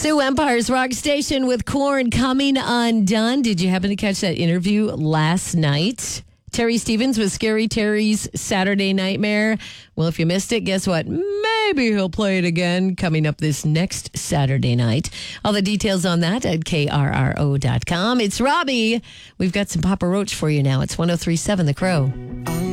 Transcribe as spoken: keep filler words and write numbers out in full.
Sue, Empire's Rock Station with Korn coming undone. Did you happen to catch that interview last night? Terry Stevens with Scary Terry's Saturday Nightmare. Well, if you missed it, guess what? Maybe he'll play it again coming up this next Saturday night. All the details on that at K R R O dot com. It's Robbie. We've got some Papa Roach for you now. It's one oh three point seven The Crow.